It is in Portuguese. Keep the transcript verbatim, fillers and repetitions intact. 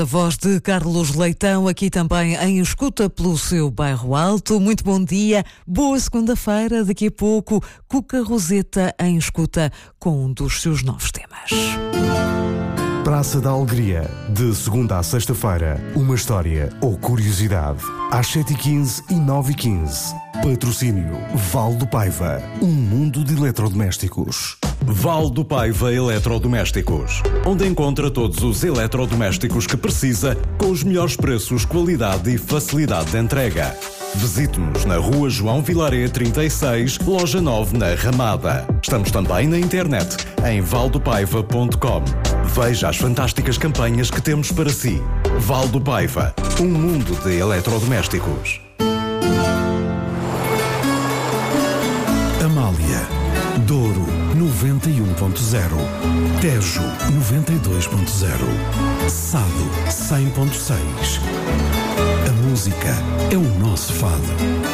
A voz de Carlos Leitão, aqui também em escuta pelo seu bairro alto. Muito bom dia, boa segunda-feira. Daqui a pouco, Cuca Roseta em escuta com um dos seus novos temas. Praça da Alegria, de segunda à sexta-feira, uma história ou curiosidade. Às sete e quinze e nove e quinze. Patrocínio Val do Paiva, um mundo de eletrodomésticos. Val do Paiva Eletrodomésticos, onde encontra todos os eletrodomésticos que precisa, com os melhores preços, qualidade e facilidade de entrega. Visite-nos na Rua João Vilaré trinta e seis, Loja nove, na Ramada. Estamos também na internet, em valdopaiva ponto com. Veja as fantásticas campanhas que temos para si. Val do Paiva, um mundo de eletrodomésticos. Amália, Douro noventa e um ponto zero, Tejo noventa e dois ponto zero, Sado cem ponto seis. A música é o nosso fado.